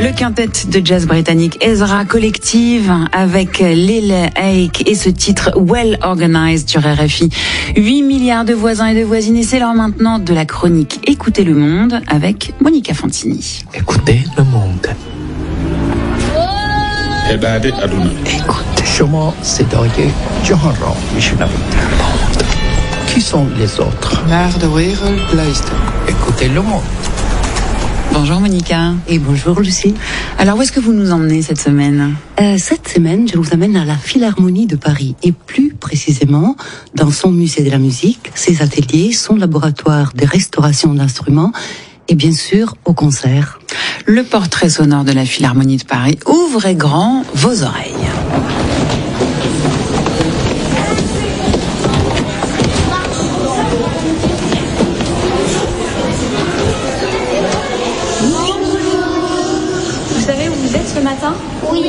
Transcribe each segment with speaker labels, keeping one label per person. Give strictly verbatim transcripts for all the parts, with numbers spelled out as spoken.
Speaker 1: Le quintet de jazz britannique Ezra Collective avec Lil Ake et ce titre Well Organized sur R F I. huit milliards de voisins et de voisines et c'est l'heure maintenant de la chronique Écoutez le monde avec Monica Fantini.
Speaker 2: Écoutez le monde. Écoutez. شما صدای جهان را میشنوید. Qui sont les autres?
Speaker 3: Naar de wereld luisteren.
Speaker 2: Écoutez le monde.
Speaker 1: Bonjour Monica.
Speaker 4: Et bonjour Lucie.
Speaker 1: Alors où est-ce que vous nous emmenez cette semaine ?
Speaker 4: euh, Cette semaine, je vous amène à la Philharmonie de Paris et plus précisément dans son musée de la musique, ses ateliers, son laboratoire de restauration d'instruments et bien sûr au concert.
Speaker 1: Le portrait sonore de la Philharmonie de Paris. Ouvrez grand vos oreilles.
Speaker 5: Vous savez où vous êtes ce matin ?
Speaker 6: Oui.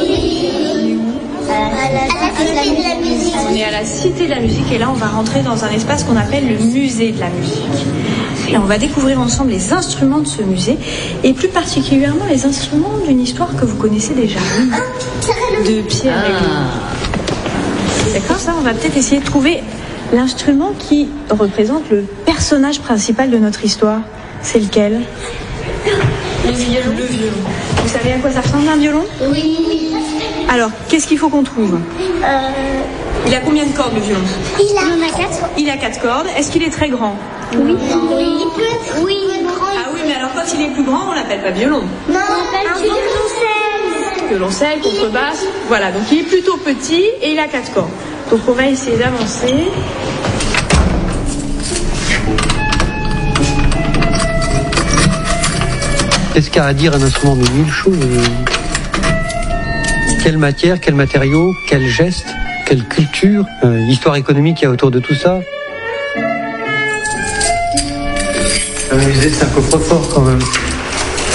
Speaker 6: À la Cité de la musique.
Speaker 5: On est à la Cité de la musique et là on va rentrer dans un espace qu'on appelle le musée de la musique. Et on va découvrir ensemble les instruments de ce musée et plus particulièrement les instruments d'une histoire que vous connaissez déjà. De Pierre et Louis. D'accord, ça on va peut-être essayer de trouver l'instrument qui représente le personnage principal de notre histoire. C'est lequel ?
Speaker 6: Le violon.
Speaker 5: Le violon. Vous savez à quoi ça ressemble un violon ?
Speaker 6: Oui.
Speaker 5: Alors, qu'est-ce qu'il faut qu'on trouve ?
Speaker 6: Euh,
Speaker 5: Il a combien de cordes le violon ?
Speaker 6: il a... Il en a quatre.
Speaker 5: Il a quatre cordes. Est-ce qu'il est très grand ?
Speaker 6: Oui. Oui. Il peut... Oui, grand.
Speaker 5: Ah oui, mais alors quand il est plus grand, on l'appelle pas violon.
Speaker 6: Non, un violoncelle.
Speaker 5: Violoncelle, contrebasse. Voilà, donc il est plutôt petit et il a quatre cordes. Donc on va essayer d'avancer.
Speaker 7: Qu'est-ce qu'a à dire un instrument de mille choses? Quelle matière, quel matériau, quel geste, quelle culture, euh, histoire économique qu'il y a autour de tout ça. Un musée, c'est un coffre-fort quand même.